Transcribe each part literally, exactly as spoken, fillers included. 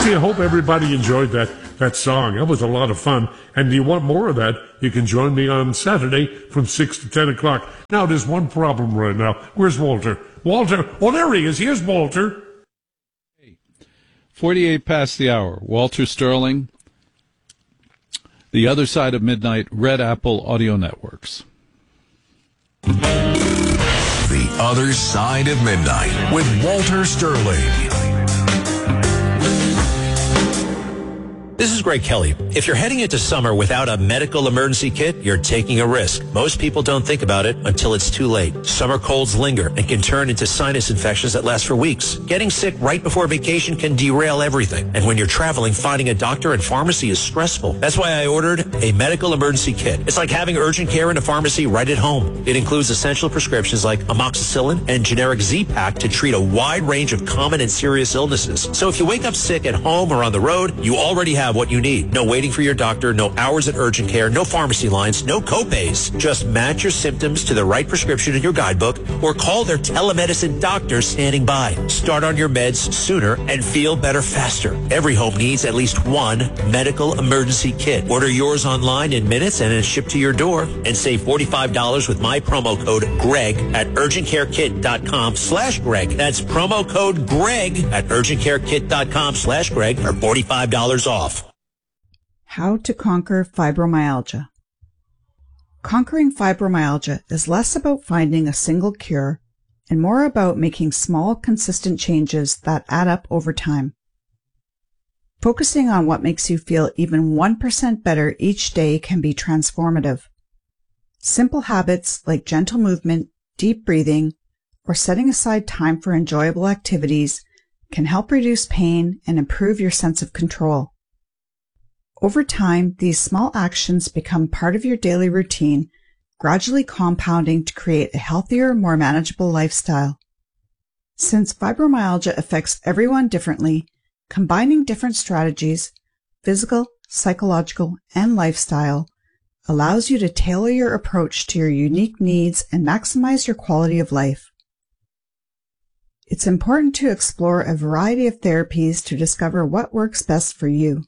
See, I hope everybody enjoyed that, that song. That was a lot of fun. And do you want more of that? You can join me on Saturday from six to ten o'clock. Now, there's one problem right now. Where's Walter? Walter? Oh, there he is. Here's Walter. forty-eight past the hour. Walter Sterling, The Other Side of Midnight, Red Apple Audio Networks. The Other Side of Midnight with Walter Sterling. This is Greg Kelly. If you're heading into summer without a medical emergency kit, you're taking a risk. Most people don't think about it until it's too late. Summer colds linger and can turn into sinus infections that last for weeks. Getting sick right before vacation can derail everything. And when you're traveling, finding a doctor and pharmacy is stressful. That's why I ordered a medical emergency kit. It's like having urgent care in a pharmacy right at home. It includes essential prescriptions like amoxicillin and generic Z-Pak to treat a wide range of common and serious illnesses. So if you wake up sick at home or on the road, you already have what you need. No waiting for your doctor, no hours at urgent care, no pharmacy lines, no copays. Just match your symptoms to the right prescription in your guidebook or call their telemedicine doctor standing by. Start on your meds sooner and feel better faster. Every home needs at least one medical emergency kit. Order yours online in minutes and it's shipped to your door, and save forty-five dollars with my promo code GREG at urgentcarekit.com slash Greg. That's promo code GREG at urgentcarekit.com slash Greg for forty-five dollars off. How to conquer fibromyalgia. Conquering fibromyalgia is less about finding a single cure and more about making small, consistent changes that add up over time. Focusing on what makes you feel even one percent better each day can be transformative. Simple habits like gentle movement, deep breathing, or setting aside time for enjoyable activities can help reduce pain and improve your sense of control. Over time, these small actions become part of your daily routine, gradually compounding to create a healthier, more manageable lifestyle. Since fibromyalgia affects everyone differently, combining different strategies, physical, psychological, and lifestyle, allows you to tailor your approach to your unique needs and maximize your quality of life. It's important to explore a variety of therapies to discover what works best for you.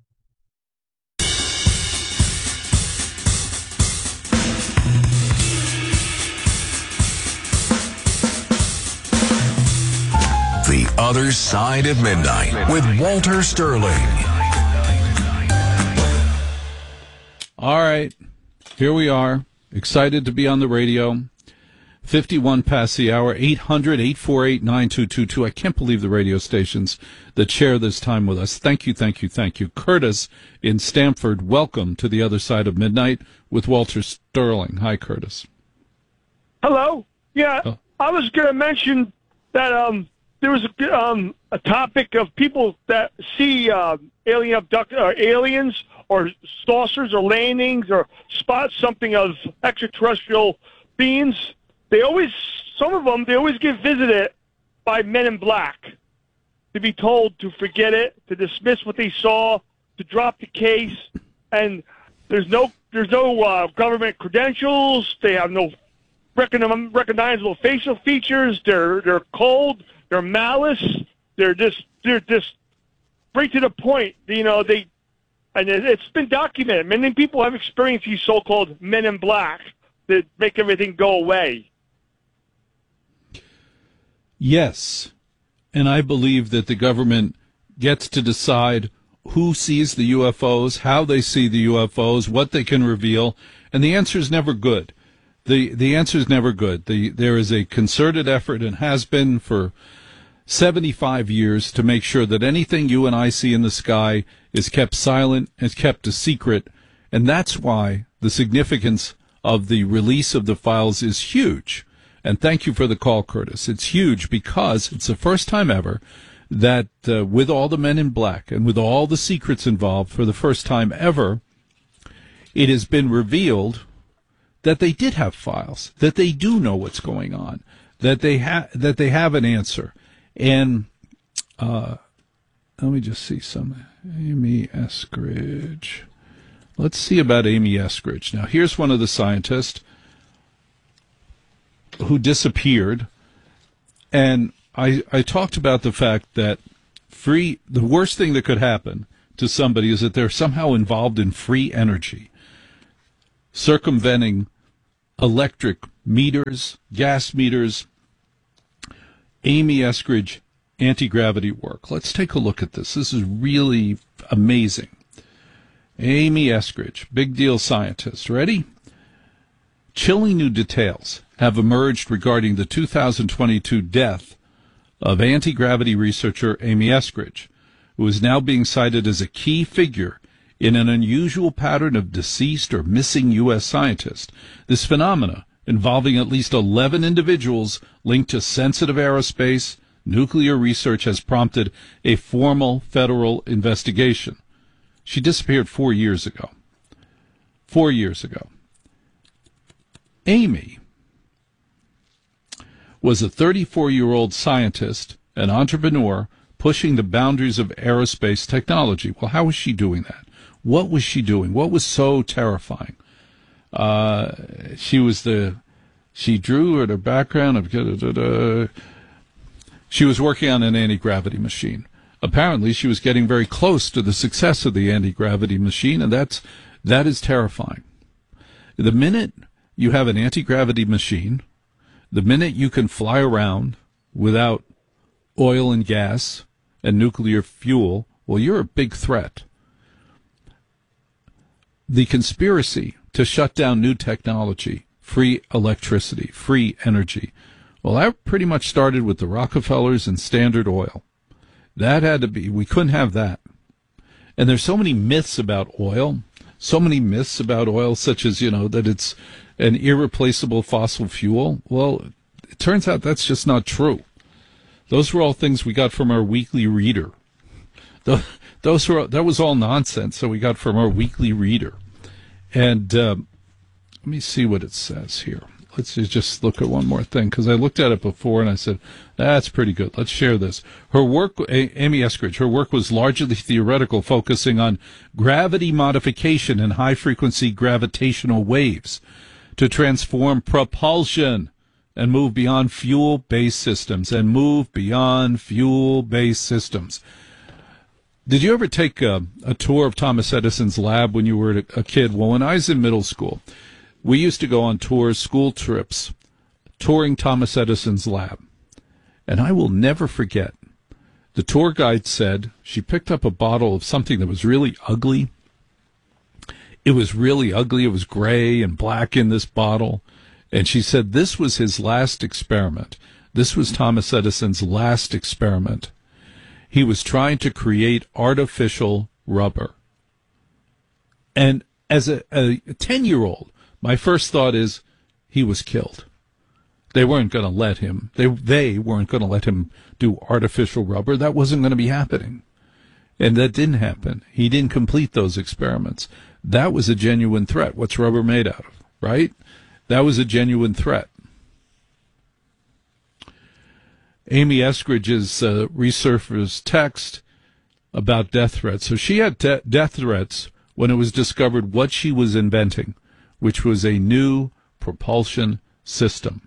The Other Side of Midnight with Walter Sterling. All right, here we are, excited to be on the radio. fifty-one past the hour, eight hundred, eight four eight, nine two two two. I can't believe the radio stations that share this time with us. Thank you, thank you, thank you. Curtis in Stamford, welcome to The Other Side of Midnight with Walter Sterling. Hi, Curtis. Hello. Yeah, oh. I was going to mention that um, there was a, um, a topic of people that see uh, alien abduct or aliens or saucers or landings or spot something of extraterrestrial beings. They always, some of them, they always get visited by men in black, to be told to forget it, to dismiss what they saw, to drop the case, and there's no, there's no uh, government credentials. They have no recon- recognizable facial features. They're they're cold. They're malice. They're just they're just right to the point. You know they, and it, it's been documented. Many people have experienced these so-called men in black that make everything go away. Yes, and I believe that the government gets to decide who sees the U F Os, how they see the U F Os, what they can reveal, and the answer is never good. The the answer is never good. The, there is a concerted effort, and has been for seventy-five years, to make sure that anything you and I see in the sky is kept silent, is kept a secret, and that's why the significance of the release of the files is huge. And thank you for the call, Curtis. It's huge because it's the first time ever that uh, with all the men in black and with all the secrets involved, for the first time ever, it has been revealed that they did have files, that they do know what's going on, that they have that they have an answer. And uh, let me just see some. Amy Eskridge. Let's see about Amy Eskridge. Now, here's one of the scientists who disappeared, and I, I talked about the fact that Free, the worst thing that could happen to somebody is that they're somehow involved in free energy, circumventing electric meters, gas meters. Amy Eskridge, anti-gravity work. Let's take a look at this. This is really amazing. Amy Eskridge, big deal scientist. Ready? Chilling new details have emerged regarding the two thousand twenty-two death of anti-gravity researcher Amy Eskridge, who is now being cited as a key figure in an unusual pattern of deceased or missing U S scientists. This phenomena, involving at least eleven individuals linked to sensitive aerospace, nuclear research, has prompted a formal federal investigation. She disappeared four years ago. Four years ago. Amy was a thirty-four-year-old scientist and entrepreneur pushing the boundaries of aerospace technology. Well, how was she doing that? What was she doing? What was so terrifying? Uh, she was the, she drew at her background of, da, da, da. She was working on an anti-gravity machine. Apparently, she was getting very close to the success of the anti-gravity machine, and that's, that is terrifying. The minute you have an anti-gravity machine, the minute you can fly around without oil and gas and nuclear fuel, well, you're a big threat. The conspiracy to shut down new technology, free electricity, free energy, well, that pretty much started with the Rockefellers and Standard Oil. That had to be, we couldn't have that. And there's so many myths about oil, so many myths about oil, such as, you know, that it's an irreplaceable fossil fuel. Well, it turns out that's just not true. Those were all things we got from our weekly reader. Those were, that was all nonsense that we got from our weekly reader. And um, let me see what it says here. Let's just look at one more thing, because I looked at it before and I said, that's pretty good. Let's share this. Her work, Amy Eskridge, her work was largely theoretical, focusing on gravity modification and high-frequency gravitational waves to transform propulsion and move beyond fuel-based systems, and move beyond fuel-based systems. Did you ever take a, a tour of Thomas Edison's lab when you were a kid? Well, when I was in middle school, we used to go on tours, school trips, touring Thomas Edison's lab. And I will never forget, the tour guide said she picked up a bottle of something that was really ugly. It was really ugly. It was gray and black in this bottle. And she said this was his last experiment. This was Thomas Edison's last experiment. He was trying to create artificial rubber. And as a, a ten-year-old, my first thought is he was killed. They weren't going to let him. They they weren't going to let him do artificial rubber. That wasn't going to be happening. And that didn't happen. He didn't complete those experiments. That was a genuine threat. What's rubber made out of, right? That was a genuine threat. Amy Eskridge's uh, resurfaced text about death threats. So she had de- death threats when it was discovered what she was inventing, which was a new propulsion system.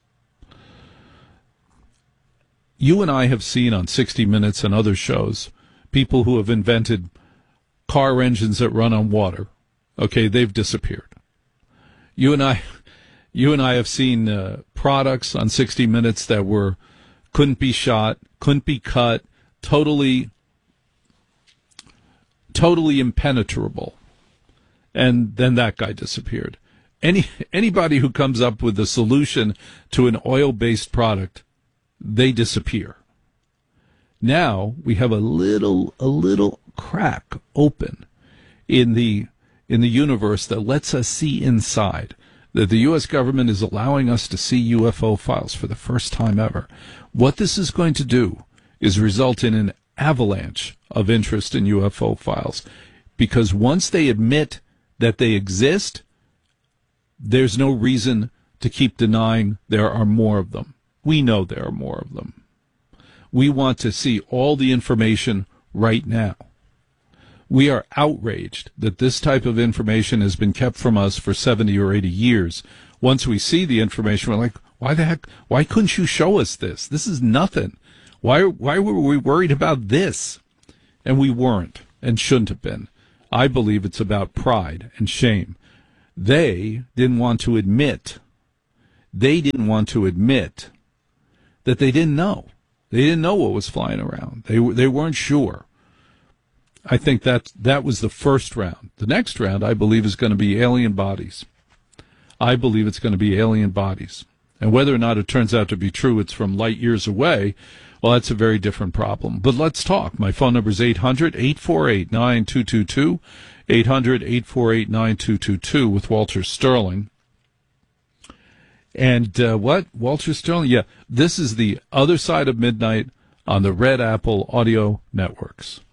You and I have seen on sixty minutes and other shows people who have invented car engines that run on water. Okay, they've disappeared. You and I, you and I have seen uh, products on sixty minutes that were couldn't be shot, couldn't be cut, totally, totally impenetrable. And then that guy disappeared. Any anybody who comes up with a solution to an oil-based product, they disappear. Now we have a little a little crack open in the in the universe that lets us see inside. That the U S government is allowing us to see U F O files for the first time ever. What this is going to do is result in an avalanche of interest in U F O files, because once they admit that they exist, there's no reason to keep denying there are more of them. We know there are more of them. We want to see all the information right now. We are outraged that this type of information has been kept from us for seventy or eighty years. Once we see the information, we're like, why the heck, why couldn't you show us this? This is nothing. Why, why were we worried about this? And we weren't and shouldn't have been. I believe it's about pride and shame. They didn't want to admit, they didn't want to admit that they didn't know. They didn't know what was flying around. They, they weren't sure. I think that that was the first round. The next round, I believe, is going to be alien bodies. I believe it's going to be alien bodies. And whether or not it turns out to be true, it's from light years away, well, that's a very different problem. But let's talk. My phone number is eight hundred, eight four eight, nine two two two, eight hundred, eight four eight, nine two two two with Walter Sterling. And uh, what? Walter Sterling? Yeah, this is the other side of midnight on the Red Apple Audio Networks.